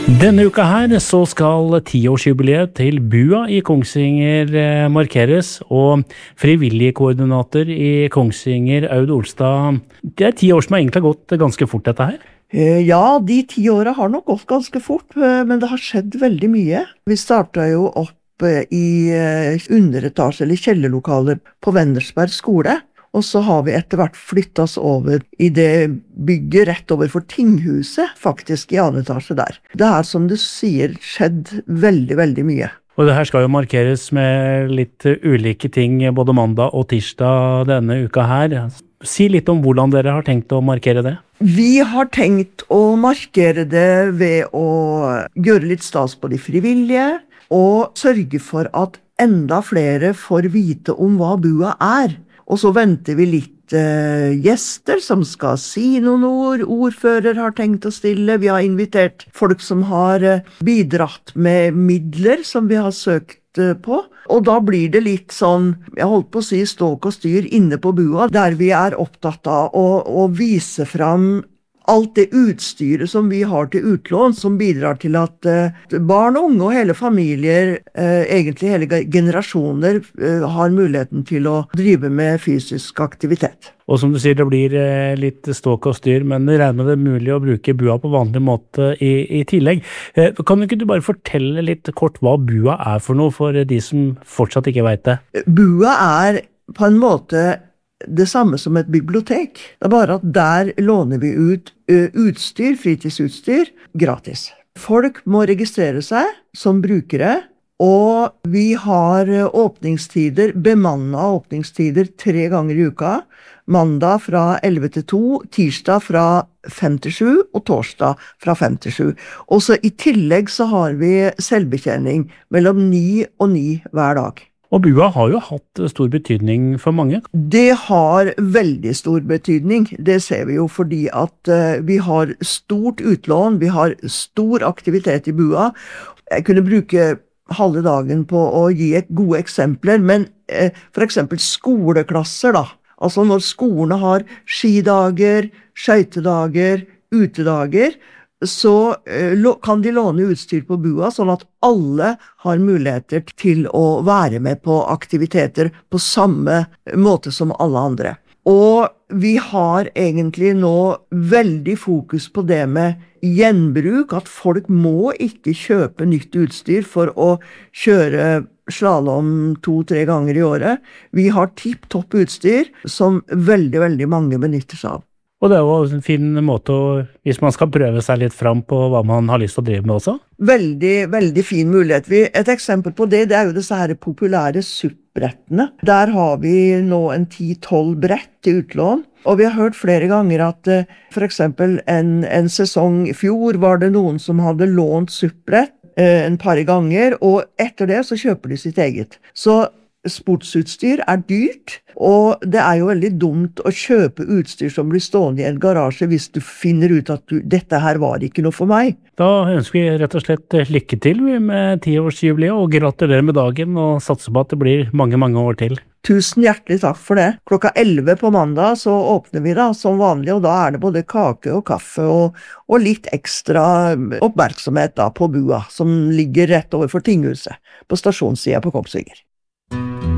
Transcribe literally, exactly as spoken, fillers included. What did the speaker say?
Denne uka her så skal tiårsjubileet til Bua i Kongsvinger eh, markeres, og frivillig koordinator i Kongsvinger, Aud Olstad. Det er ti år som har egentlig gått ganske fort, dette her. Ja, de ti årene har nok gått ganske fort, men det har skjedd veldig mye. Vi startet jo opp i underetasje eller kjellerlokaler på Vendersberg skole, og så har vi etter hvert flyttet oss over i det bygget rett over for tinghuset, faktisk i annen etasje der. Det er som du sier, skjedd veldig, veldig mye. Og det her skal jo markeres med litt ulike ting, både mandag og tirsdag denne uka her. Si litt om hvordan dere har tenkt å markere det. Vi har tenkt å markere det ved å gjøre litt stas på de frivillige, og sørge for at enda flere får vite om hva Bua er. Og så venter vi litt eh, gjester som skal si noen ord. Ordfører har tenkt å stille. Vi har invitert folk som har eh, bidratt med midler som vi har søkt eh, på. Og da blir det litt sånn, jeg holdt på å si ståk og styr inne på Bua, der vi er opptatt av å, å vise fram alt det utstyret som vi har til utlån, som bidrar til at uh, barn og unge og hele familier, uh, egentlig hele generasjoner, uh, har muligheten til å drive med fysisk aktivitet. Og som du sier, det blir uh, litt ståk og styr, men det regner med det er mulig å bruke Bua på vanlig måte i, i tillegg. Uh, kan ikke du bare fortelle litt kort hva Bua er for noe, for de som fortsatt ikke vet det? Bua er på en måte det samme som et bibliotek. Det er bare at der låner vi ut utstyr, fritidsutstyr, gratis. Folk må registrere seg som brukere, og vi har åpningstider, bemannet åpningstider tre ganger i uka. Mandag fra elleve til to, tirsdag fra fem til sju, og torsdag fra fem til sju. Og så i tillegg så har vi selvbetjening mellom ni og ni hver dag. Og Bua har jo hatt stor betydning for mange. Det har veldig stor betydning. Det ser vi jo fordi at uh, vi har stort utlån, vi har stor aktivitet i Bua. Jeg kunne bruke halve dagen på å gi et gode eksempler, men uh, for eksempel skoleklasser da. Altså når skolene har skidager, skøytedager, utedager, så kan de låne utstyr på Bua, sånn at alle har muligheter til å være med på aktiviteter på samme måte som alle andre. Og vi har egentlig nå veldig fokus på det med gjenbruk, at folk må ikke kjøpe nytt utstyr for å kjøre slalom to-tre ganger i året. Vi har tipp-topp utstyr som veldig, veldig mange benytter seg av. Og det er jo en fin måte å, hvis man skal prøve seg litt fram på hva man har lyst til å drive med også. Veldig, veldig fin mulighet. Et eksempel på det, det er jo disse her populære SUP-brettene. Der har vi nå en ti-tolv brett til utlån. Og vi har hørt flere ganger at for eksempel en, en sesong i fjor var det noen som hadde lånt SUP-brett en par ganger, og etter det så kjøper de sitt eget. Så sportsutstyr er dyrt, og det er jo veldig dumt å kjøpe utstyr som blir stående i en garasje hvis du finner ut at du, dette her var ikke noe for meg. Da ønsker vi rett og slett lykke til med tiårsjubileet, og gratulerer med dagen, og satser på at det blir mange, mange år til. Tusen hjertelig takk for det. Klokka elleve på mandag så åpner vi da som vanlig, og da er det både kake og kaffe og, og litt ekstra oppmerksomhet da på Bua, som ligger rett over for tinghuset på stasjonssiden på Kongsvinger.